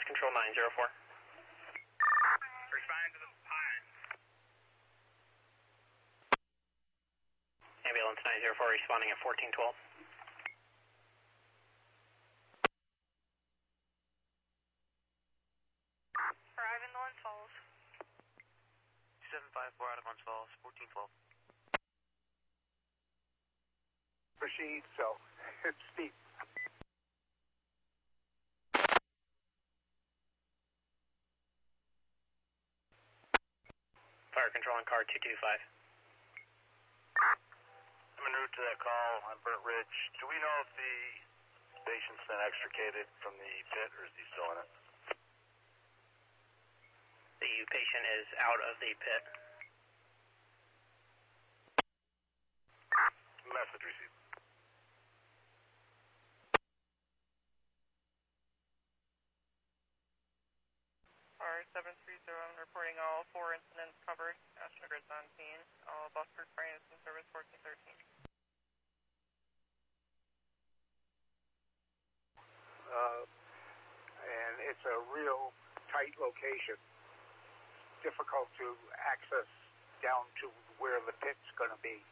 Control 904. Responding to the Pines. Ambulance 904 responding at 1412. Arriving to Glens Falls. 2754 out of Glens Falls, 1412. Proceed, so it's steep. Fire control on car 225. I'm en route to that call on Burnt Ridge. Do we know if the patient's been extricated from the pit, or is he still in it? The patient is out of the pit. Message received. R730, I'm reporting all 4 incidents covered. National Grid's on scene. All bus group trains in service 1413. And it's a real tight location. Difficult to access down to where the pit's going to be.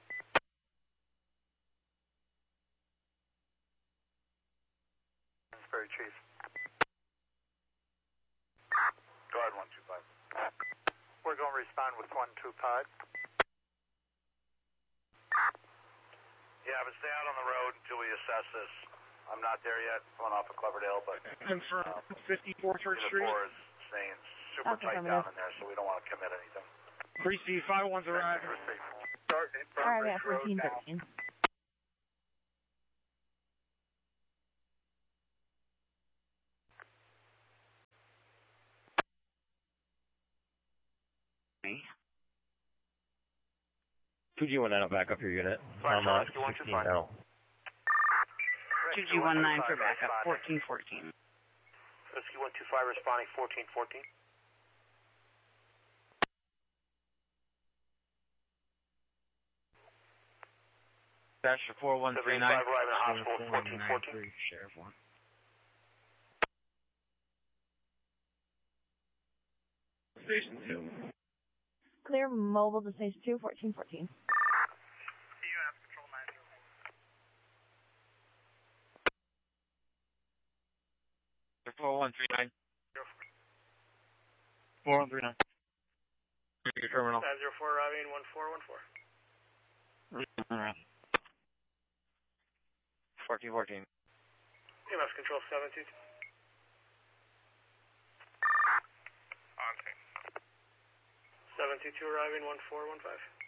Very Chief. Go ahead, 125. We're going to respond with 125. Yeah, but stay out on the road until we assess this. I'm not there yet, going off of Cloverdale, but Confirm 54th Unit Street. 4 is staying super Okay, tight down in there, so we don't want to commit anything. 3C51's arrived. Starting at Burnt Alright, Ridge at Road now. 1413. Two G19 back up your unit. Fire I'm 125. 16 now. 2G19 for backup, 1414. Whiskey 125 responding 1414. Dasher 4139. 75 arriving at hospital 1414. Sheriff 1. Station 2. Clear mobile to station 2, 1414. CUF Control 904. 4139. 4139. Your terminal. 904 arriving 1414. 1414. EMS control 722. On scene. 722 arriving 1415.